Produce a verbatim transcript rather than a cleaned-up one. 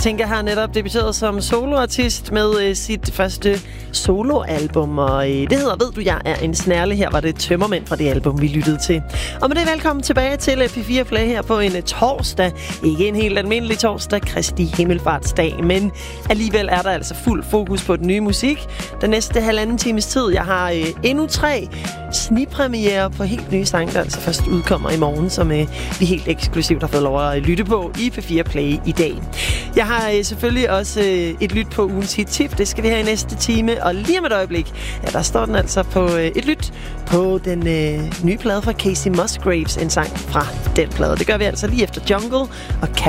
Tinka har netop debuteret som soloartist med øh, sit første soloalbum, og øh, det hedder Ved du, jeg er en snærle. Her var det Tømmermænd fra det album, vi lyttede til. Og med det velkommen tilbage til P fire Play her på en torsdag. Ikke en helt almindelig torsdag, Kristi Himmelfartsdag, men alligevel er der altså fuld fokus på den nye musik. Den næste halvanden times tid, jeg har øh, endnu tre snigpremiere på helt nye sange, der altså først udkommer i morgen, som øh, vi helt eksklusivt har fået lov at lytte på i P fire Play i dag. Jeg har øh, selvfølgelig også øh, et lyt på ugens hit-tip. Det skal vi have i næste time, og lige om et øjeblik, ja, der står den altså på øh, et lyt på den øh, nye plade fra Casey Musgraves, en sang fra den plade. Det gør vi altså lige efter Jungle og Cap.